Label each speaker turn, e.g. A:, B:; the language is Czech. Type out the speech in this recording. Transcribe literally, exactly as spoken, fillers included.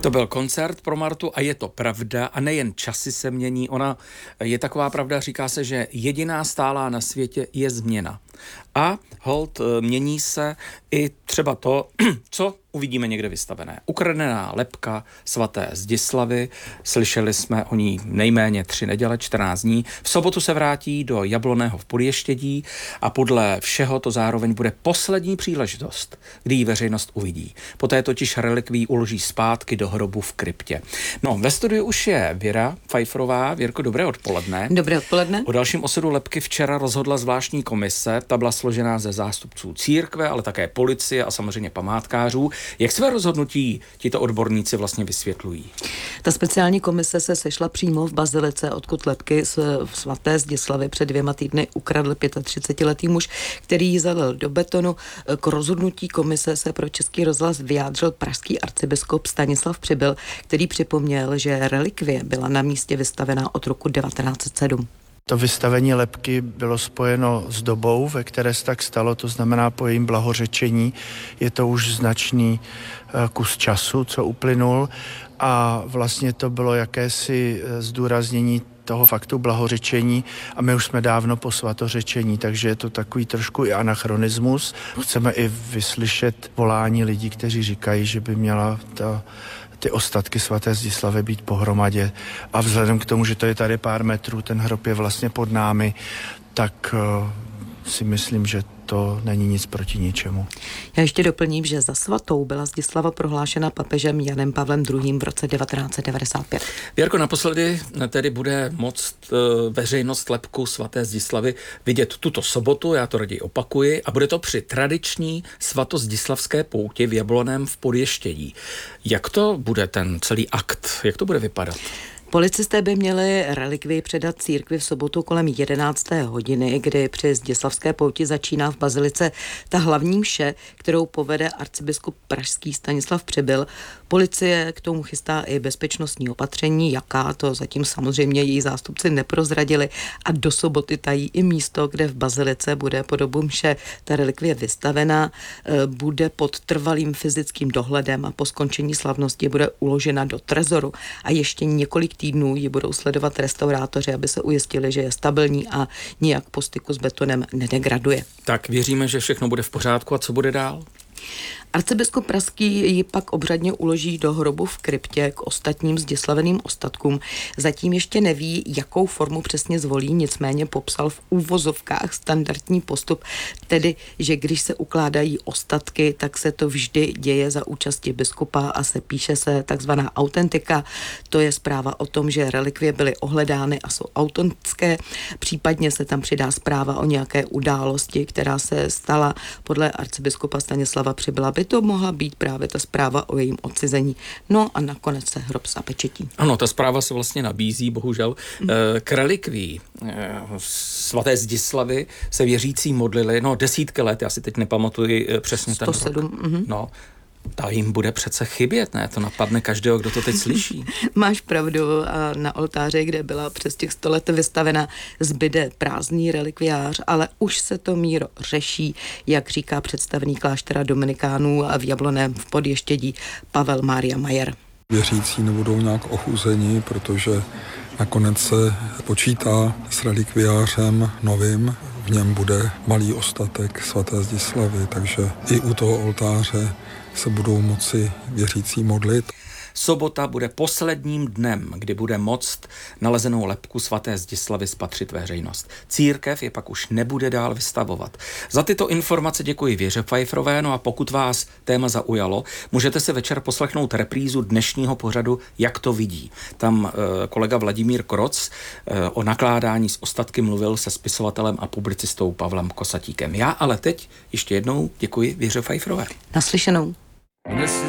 A: To byl koncert pro Martu a je to pravda a nejen časy se mění, ona je taková pravda, říká se, že jediná stálá na světě je změna. A hold mění se i třeba to, co uvidíme někde vystavené. Ukradená lebka svaté Zdislavy, slyšeli jsme o ní nejméně tři neděle, čtrnáct dní. V sobotu se vrátí do Jabloného v Podještědí a podle všeho to zároveň bude poslední příležitost, kdy ji veřejnost uvidí. Poté totiž relikví uloží zpátky do hrobu v kryptě. No, ve studiu už je Věra Pfeifferová. Věrko, dobré odpoledne.
B: Dobré odpoledne.
A: O dalším osudu lebky včera rozhodla zvláštní komise. Ta byla složená ze zástupců církve, ale také policie a samozřejmě památkářů. Jak své rozhodnutí tito odborníci vlastně vysvětlují?
B: Ta speciální komise se sešla přímo v bazilice, odkud lebky z svaté Zdislavy před dvěma týdny ukradl třicetiletý muž, který ji zalil do betonu. K rozhodnutí komise se pro Český rozhlas vyjádřil pražský arcibiskup Stanislav Přibyl, který připomněl, že relikvie byla na místě vystavená od roku devatenáct set sedm.
C: To vystavení lebky bylo spojeno s dobou, ve které se tak stalo, to znamená po jejím blahořečení. Je to už značný kus času, co uplynul, a vlastně to bylo jakési zdůraznění toho faktu blahořečení a my už jsme dávno po svatořečení, takže je to takový trošku i anachronismus. Chceme i vyslyšet volání lidí, kteří říkají, že by měla ta ty ostatky svaté Zdislavy být pohromadě. A vzhledem k tomu, že to je tady pár metrů, ten hrob je vlastně pod námi, tak uh, si myslím, že to není nic proti ničemu.
B: Já ještě doplním, že za svatou byla Zdislava prohlášena papežem Janem Pavlem druhým v roce devatenáct set devadesát pět.
A: Věrko, naposledy tedy bude moct uh, veřejnost lebku svaté Zdislavy vidět tuto sobotu, já to raději opakuji, a bude to při tradiční svatozdislavské pouti v Jabloném v Podještědí. Jak to bude ten celý akt? Jak to bude vypadat?
B: Policisté by měli relikvii předat církvi v sobotu kolem jedenácté hodiny, kdy při Zdislavské pouti začíná v bazilice ta hlavní mše, kterou povede arcibiskup pražský Stanislav Přibyl. Policie k tomu chystá i bezpečnostní opatření, jaká to zatím samozřejmě její zástupci neprozradili, a do soboty tají i místo, kde v bazilice bude po dobu mše ta relikvie vystavena, bude pod trvalým fyzickým dohledem a po skončení slavnosti bude uložena do trezoru a ještě několik týdnů ji budou sledovat restaurátoři, aby se ujistili, že je stabilní a nijak po styku s betonem nedegraduje.
A: Tak věříme, že všechno bude v pořádku. A co bude dál?
B: Arcibiskup pražský ji pak obřadně uloží do hrobu v kryptě k ostatním zdislaveným ostatkům. Zatím ještě neví, jakou formu přesně zvolí, nicméně popsal v úvozovkách standardní postup, tedy, že když se ukládají ostatky, tak se to vždy děje za účasti biskupa a se píše se takzvaná autentika. To je zpráva o tom, že relikvie byly ohledány a jsou autentické. Případně se tam přidá zpráva o nějaké události, která se stala. Podle arcibiskupa Stanislava Přibyla by to mohla být právě ta zpráva o jejím odcizení. No a nakonec se hrob zapečetí.
A: Ano, ta zpráva se vlastně nabízí, bohužel. Mm. K relikví svaté Zdislavy se věřící modlili, no desítky let, já si teď nepamatuji přesně ten
B: sto sedm.
A: rok.
B: Mm-hmm.
A: No, ta jim bude přece chybět, ne? To napadne každého, kdo to teď slyší.
B: Máš pravdu, a na oltáři, kde byla přes těch sto let vystavena, zbyde prázdný relikviář, ale už se to, Míro, řeší, jak říká představený kláštera Dominikánů v Jabloném v Podještědí Pavel Mária Majer.
D: Věřící nebudou nějak ochuzeni, protože nakonec se počítá s relikviářem novým, v něm bude malý ostatek svaté Zdislavy, takže i u toho oltáře se budou moci věřící modlit.
A: Sobota bude posledním dnem, kdy bude moct nalezenou lebku svaté Zdislavy spatřit veřejnost. Církev je pak už nebude dál vystavovat. Za tyto informace děkuji Věře Pfeifferové, no a pokud vás téma zaujalo, můžete si večer poslechnout reprízu dnešního pořadu Jak to vidí. Tam e, kolega Vladimír Kroc e, o nakládání s ostatky mluvil se spisovatelem a publicistou Pavlem Kosatíkem. Já ale teď ještě jednou děkuji Věře Pfeifferové.
B: Naslyšenou.